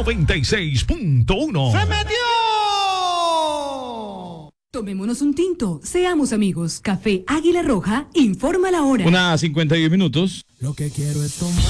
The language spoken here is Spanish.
96.1. ¡Se metió! Tomémonos un tinto, seamos amigos. Café Águila Roja, informa la hora. 1:51. Lo que quiero es tomar.